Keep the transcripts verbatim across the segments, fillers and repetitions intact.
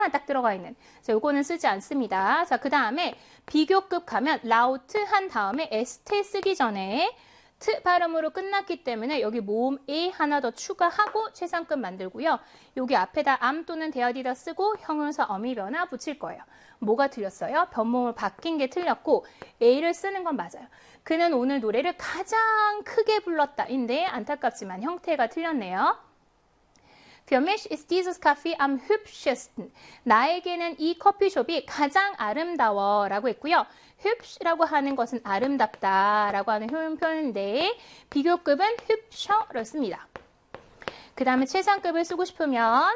딱 들어가 있는. 자, 요거는 쓰지 않습니다. 자, 그 다음에 비교급 가면 라우트 한 다음에 에스테 쓰기 전에 트 발음으로 끝났기 때문에 여기 모음 에 하나 더 추가하고 최상급 만들고요. 여기 앞에다 암 또는 데어디다 쓰고 형용사 어미 변화 붙일 거예요. 뭐가 틀렸어요? 변모음을 바뀐 게 틀렸고 a를 쓰는 건 맞아요. 그는 오늘 노래를 가장 크게 불렀다인데 안타깝지만 형태가 틀렸네요. Für mich ist dieses Café am hübschesten. 나에게는 이 커피숍이 가장 아름다워 라고 했고요. hübsch라고 하는 것은 아름답다 라고 하는 표현인데 비교급은 hübsche를 씁니다. 그 다음에 최상급을 쓰고 싶으면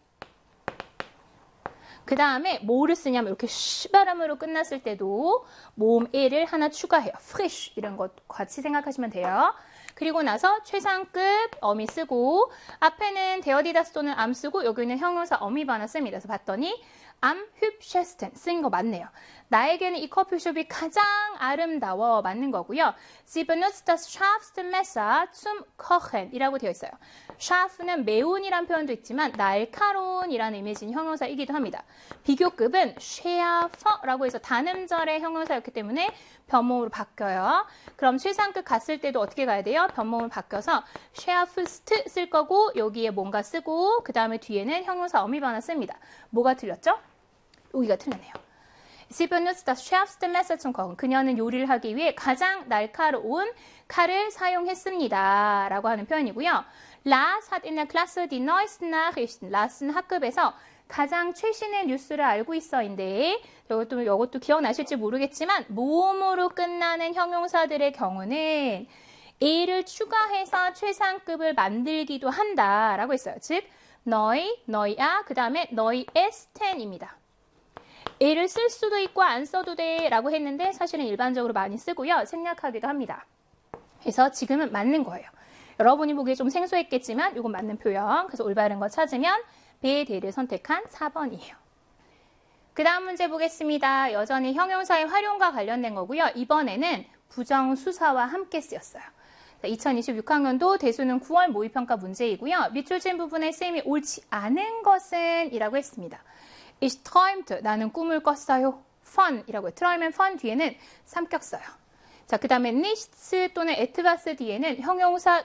그 다음에 뭐를 쓰냐면 이렇게 쉬 발음으로 끝났을 때도 모음 에를 하나 추가해요. frisch 이런 것 같이 생각하시면 돼요. 그리고 나서 최상급 어미 쓰고 앞에는 데어디다스 또는 암 쓰고 여기는 형용사 어미 변화 씁니다. 그래서 봤더니 am hübschesten 쓴 거 맞네요. 나에게는 이 커피숍이 가장 아름다워 맞는 거고요. Sie benutzt das scharfste Messer zum Kochen 이라고 되어 있어요. scharf는 매운이란 표현도 있지만 날카로운이라는 이미지인 형용사이기도 합니다. 비교급은 schärfer라고 해서 단음절의 형용사였기 때문에 변모음으로 바뀌어요. 그럼 최상급 갔을 때도 어떻게 가야 돼요? 변모음을 바뀌어서 schärfst 쓸 거고 여기에 뭔가 쓰고 그 다음에 뒤에는 형용사 어미 변화 씁니다. 뭐가 틀렸죠? 여기가 틀렸네요. Sie benutzt das schärfste Messer zum Kochen. 그녀는 요리를 하기 위해 가장 날카로운 칼을 사용했습니다. 라고 하는 표현이고요. Lars hat in der Klasse die neuesten Nachrichten. Lars는 학급에서 가장 최신의 뉴스를 알고 있어인데 이것도, 이것도 기억나실지 모르겠지만 모음으로 끝나는 형용사들의 경우는 a를 추가해서 최상급을 만들기도 한다라고 했어요. 즉 너희, 너희야, 그 다음에 너희 에스텐입니다. a를 쓸 수도 있고 안 써도 돼 라고 했는데 사실은 일반적으로 많이 쓰고요. 생략하기도 합니다. 그래서 지금은 맞는 거예요. 여러분이 보기에 좀 생소했겠지만 이건 맞는 표현. 그래서 올바른 거 찾으면 배의 대를 선택한 사 번이에요. 그 다음 문제 보겠습니다. 여전히 형용사의 활용과 관련된 거고요. 이번에는 부정수사와 함께 쓰였어요. 이천이십육 학년도 대수능 구월 모의평가 문제이고요. 밑줄 친 부분에 쌤이 옳지 않은 것은 이라고 했습니다. Ich träumte, 나는 꿈을 꿨어요. von 이라고 해요. träumen von 뒤에는 삼격 써요. 자, 그 다음에 nichts 또는 etwas 뒤에는 형용사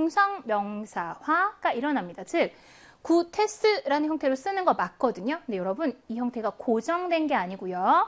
중성명사화가 일어납니다. 즉, 구테스라는 형태로 쓰는 거 맞거든요. 근데 여러분, 이 형태가 고정된 게 아니고요.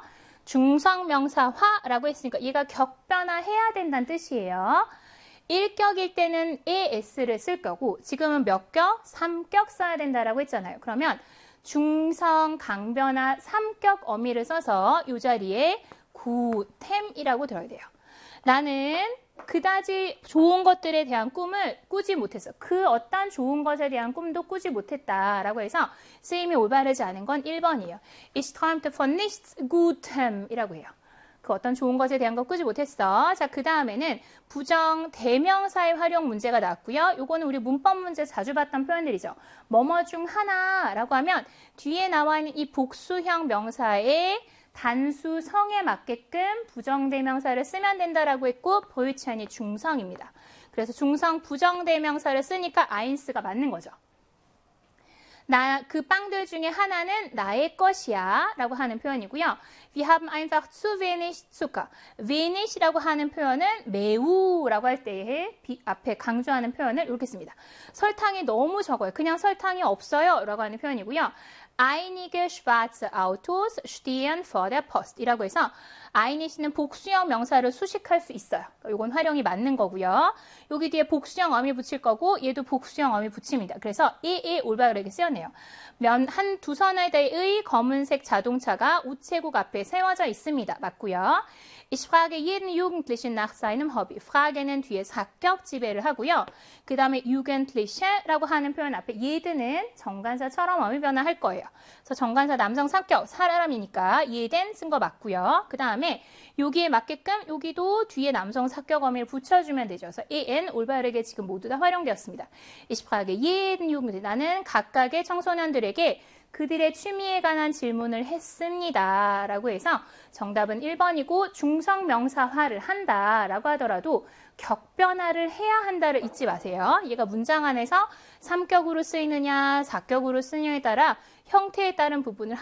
중성명사화라고 했으니까 얘가 격변화해야 된다는 뜻이에요. 일격일 때는 es를 쓸 거고 지금은 몇 격? 삼격 써야 된다라고 했잖아요. 그러면 중성, 강변화, 삼격 어미를 써서 이 자리에 구템이라고 들어야 돼요. 나는 그다지 좋은 것들에 대한 꿈을 꾸지 못했어. 그 어떤 좋은 것에 대한 꿈도 꾸지 못했다라고 해서 쓰임이 올바르지 않은 건 일 번이에요. Ich träumte von nichts Gutem 이라고 해요. 그 어떤 좋은 것에 대한 거 꾸지 못했어. 자, 그 다음에는 부정 대명사의 활용 문제가 나왔고요. 요거는 우리 문법 문제 자주 봤던 표현들이죠. 뭐뭐 중 하나라고 하면 뒤에 나와 있는 이 복수형 명사의 단수성에 맞게끔 부정대명사를 쓰면 된다라고 했고 보이치안이 중성입니다. 그래서 중성 부정대명사를 쓰니까 아인스가 맞는 거죠. 나, 그 빵들 중에 하나는 나의 것이야 라고 하는 표현이고요. Wir haben einfach zu wenig Zucker. wenig이라고 하는 표현은 매우 라고 할 때에 앞에 강조하는 표현을 이렇게 씁니다. 설탕이 너무 적어요. 그냥 설탕이 없어요 라고 하는 표현이고요. Einige schwarze Autos stehen vor der Post 이라고 해서 einig는 복수형 명사를 수식할 수 있어요. 이건 활용이 맞는 거고요. 여기 뒤에 복수형 어미 붙일 거고 얘도 복수형 어미 붙입니다. 그래서 에에 올바르게 쓰였네요. 면 한 두 선에 대의 검은색 자동차가 우체국 앞에 세워져 있습니다. 맞고요. Ich frage jeden Jugendlichen nach seinem Hobby. frage는 뒤에 사격 지배를 하고요. 그 다음에 Jugendliche라고 하는 표현 앞에 jeden은 정관사처럼 어미 변화할 거예요. 그래서 정관사 남성 사격, 사람이니까 jeden 쓴 거 맞고요. 그 다음에 여기에 맞게끔 여기도 뒤에 남성 사격 어미를 붙여주면 되죠. 그래서 en 올바르게 지금 모두 다 활용되었습니다. Ich frage jeden Jugendlichen. 나는 각각의 청소년들에게 그들의 취미에 관한 질문을 했습니다. 라고 해서 정답은 일 번이고 중성명사화를 한다 라고 하더라도 격변화를 해야 한다를 잊지 마세요. 얘가 문장 안에서 삼격으로 쓰이느냐 사격으로 쓰느냐에 따라 형태에 따른 부분을